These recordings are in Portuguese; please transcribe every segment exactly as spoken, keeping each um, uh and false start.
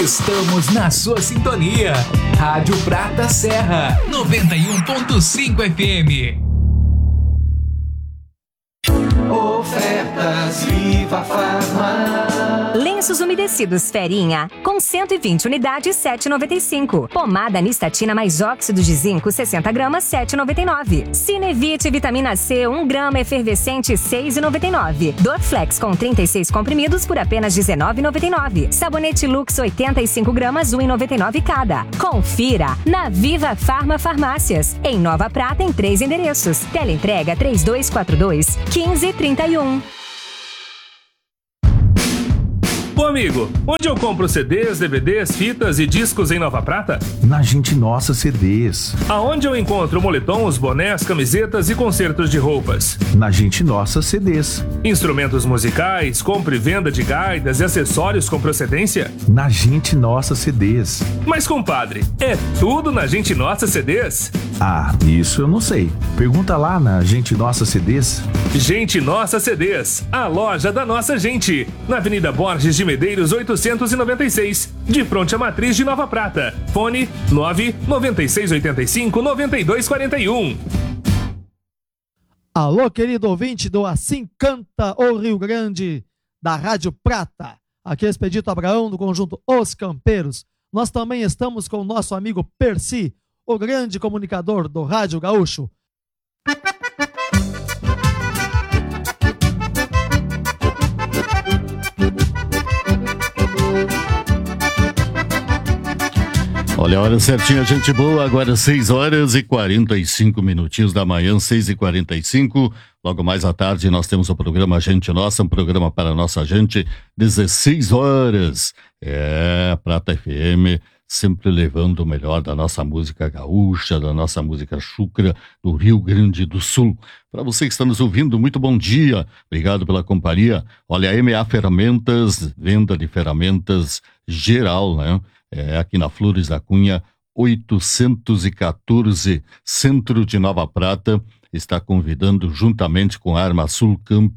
Estamos na sua sintonia. Rádio Prata Serra, noventa e um ponto cinco F M. Ofertas Viva Farma. Lenços umedecidos Ferinha, com cento e vinte unidades, sete reais e noventa e cinco centavos. Pomada Nistatina mais óxido de zinco, sessenta gramas, sete reais e noventa e nove centavos. Cinevite Vitamina C, um grama efervescente, seis reais e noventa e nove centavos. Dorflex com trinta e seis comprimidos por apenas dezenove reais e noventa e nove centavos. Sabonete Lux, oitenta e cinco gramas, um real e noventa e nove centavos cada. Confira na Viva Farma Farmácias, em Nova Prata, em três endereços. Teleentrega três dois quatro dois, um cinco três um. Ô amigo, onde eu compro C Ds, D V Ds, fitas e discos em Nova Prata? Na Gente Nossa C Ds. Aonde eu encontro moletons, bonés, camisetas e concertos de roupas? Na Gente Nossa C Ds. Instrumentos musicais, compra e venda de gaitas e acessórios com procedência? Na Gente Nossa C Ds. Mas compadre, é tudo na Gente Nossa C Ds? Ah, isso eu não sei. Pergunta lá na Gente Nossa C Ds. Gente Nossa C Ds, a loja da nossa gente. Na Avenida Borges de Medeiros oitocentos e noventa e seis, de frente à matriz de Nova Prata. Fone nove nove seis oito cinco nove dois quatro um. Alô, querido ouvinte do Assim Canta o Rio Grande, da Rádio Prata. Aqui é Expedito Abraão, do conjunto Os Campeiros. Nós também estamos com o nosso amigo Percy, o grande comunicador do Rádio Gaúcho. Olha a hora certinha, gente boa, agora seis horas e quarenta e cinco minutinhos da manhã, seis e quarenta e cinco. Logo mais à tarde nós temos o programa Gente Nossa, um programa para a nossa gente, dezesseis horas. É, Prata F M, sempre levando o melhor da nossa música gaúcha, da nossa música chucra, do Rio Grande do Sul. Para você que está nos ouvindo, muito bom dia, obrigado pela companhia. Olha, a M A Ferramentas, venda de ferramentas geral, né? É, aqui na Flores da Cunha, oitocentos e quatorze, centro de Nova Prata, está convidando, juntamente com a Arma Sul Camp,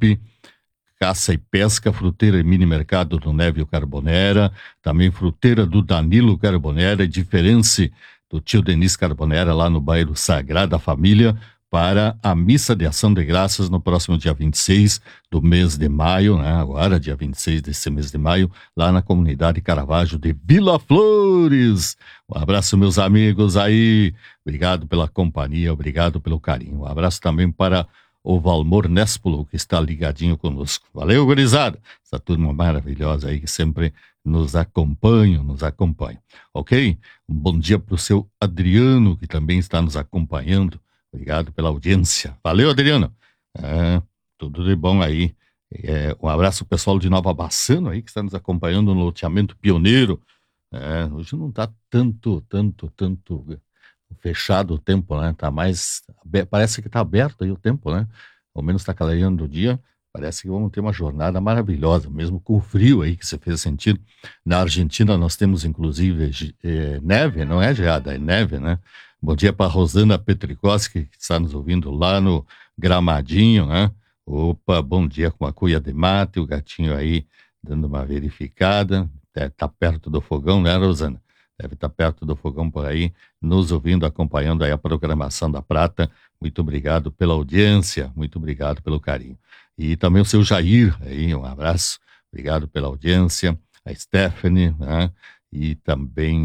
Caça e Pesca, Fruteira e Mini Mercado do Névio Carbonera, também Fruteira do Danilo Carbonera, Diferença do tio Denis Carbonera, lá no bairro Sagrada Família, para a Missa de Ação de Graças no próximo dia vinte e seis do mês de maio, né? Agora, dia vinte e seis desse mês de maio, lá na comunidade Caravaggio de Vila Flores. Um abraço, meus amigos aí. Obrigado pela companhia, obrigado pelo carinho. Um abraço também para o Valmor Nespolo, que está ligadinho conosco. Valeu, gurizada. Essa turma maravilhosa aí que sempre nos acompanha, nos acompanha. Ok? Um bom dia para o seu Adriano, que também está nos acompanhando. Obrigado pela audiência. Valeu, Adriano. É, tudo de bom aí. É, um abraço pro pessoal de Nova Bassano aí, que está nos acompanhando no loteamento pioneiro. É, hoje não está tanto, tanto, tanto fechado o tempo, né? Tá mais, parece que está aberto aí o tempo, né? Ao menos está clareando o dia. Parece que vamos ter uma jornada maravilhosa, mesmo com o frio aí que você fez sentir. Na Argentina nós temos, inclusive, é, neve, não é geada, é neve, né? Bom dia para Rosana Petrikoski, que está nos ouvindo lá no Gramadinho, né? Opa, bom dia com a cuia de mate, o gatinho aí dando uma verificada. Deve estar perto do fogão, né, Rosana? Deve estar perto do fogão por aí, nos ouvindo, acompanhando aí a programação da Prata. Muito obrigado pela audiência, muito obrigado pelo carinho. E também o seu Jair, aí, um abraço, obrigado pela audiência. A Stephanie, né? E também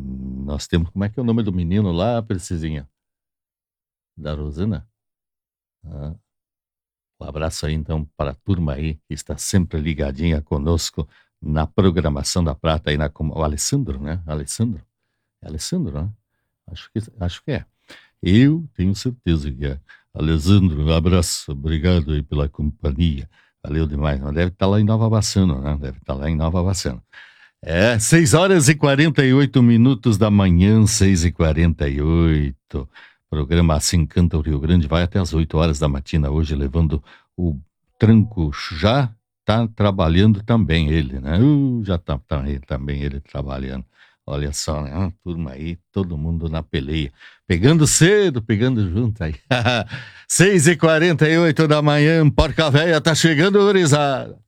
nós temos, como é que é o nome do menino lá, Precisinha? Da Rosana? Ah, um abraço aí então para a turma aí que está sempre ligadinha conosco na programação da Prata aí na, o Alessandro, né? Alessandro? É Alessandro, né? Acho que, acho que é. Eu tenho certeza que é. Alessandro, um abraço, obrigado aí pela companhia. Valeu demais. Deve estar lá em Nova Bassano, né? Deve estar lá em Nova Bassano. É, seis horas e quarenta e oito minutos da manhã, seis e quarenta e oito. Programa Assim Canta o Rio Grande vai até as oito horas da matina hoje, levando o tranco. Já tá trabalhando também ele, né? Uh, já tá, tá também ele trabalhando. Olha só, né? Uma turma aí, todo mundo na peleia. Pegando cedo, pegando junto aí. seis e quarenta e oito da manhã, Porca Véia tá chegando, gurizada.